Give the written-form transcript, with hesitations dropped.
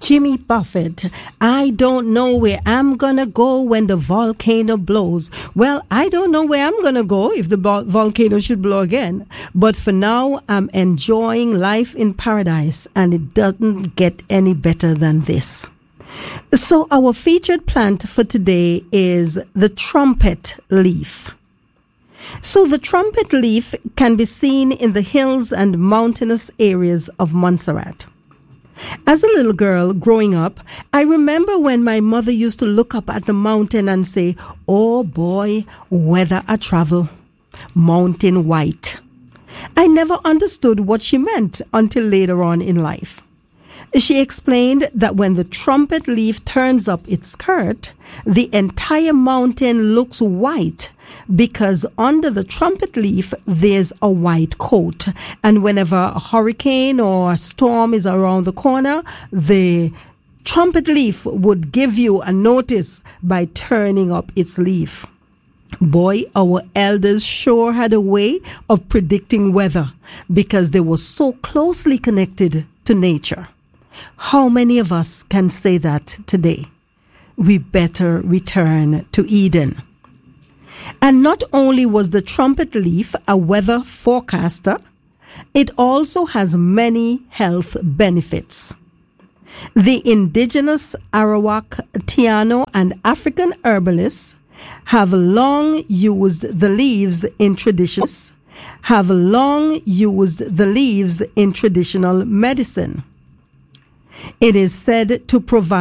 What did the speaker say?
Jimmy Buffett, I don't know where I'm gonna go when the volcano blows. Well, I don't know where I'm gonna go if the volcano should blow again. But for now, I'm enjoying life in paradise, and it doesn't get any better than this. So our featured plant for today is the trumpet leaf. So the trumpet leaf can be seen in the hills and mountainous areas of Montserrat. As a little girl growing up, I remember when my mother used to look up at the mountain and say, "Oh boy, weather a travel, mountain white." I never understood what she meant until later on in life. She explained that when the trumpet leaf turns up its skirt, the entire mountain looks white because under the trumpet leaf there's a white coat. And whenever a hurricane or a storm is around the corner, the trumpet leaf would give you a notice by turning up its leaf. Boy, our elders sure had a way of predicting weather because they were so closely connected to nature. How many of us can say that today? We better return to Eden. And not only was the trumpet leaf a weather forecaster, it also has many health benefits. The indigenous Arawak, Tiano, and African herbalists have long used the leaves in traditional medicine. It is said to provide